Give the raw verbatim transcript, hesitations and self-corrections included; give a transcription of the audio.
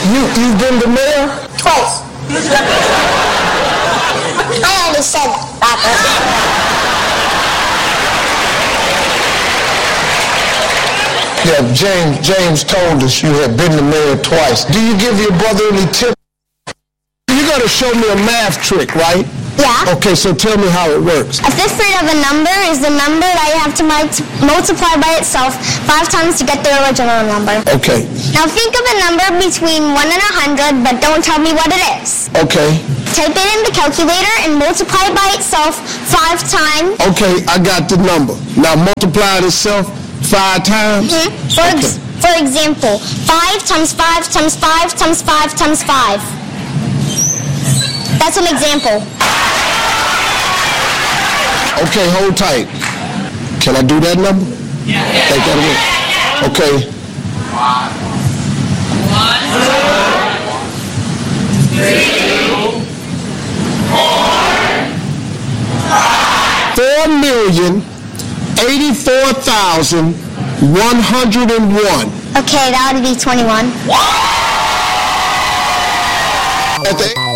You, you've been the mayor? Twice. I already said that. Yeah, James, James told us you had been the mayor twice. Do you give your brother any tips? You got to show me a math trick, right? Yeah. Okay, so tell me how it works. A fifth root of a number is the number that you have to multiply by itself five times to get the original number. Okay. Now think of a number between one and a hundred, but don't tell me what it is. Okay. Type it in the calculator and multiply by itself five times. Okay, I got the number. Now multiply it itself five times? Mm-hmm. For, okay. ex- for example, five times five times five times five times five. That's an example. Okay, hold tight. Can I do that number? Yeah. Think that'll work. Okay. One, two, three, four, five. Four million eighty-four thousand one hundred and one. Okay, that would be twenty-one. At the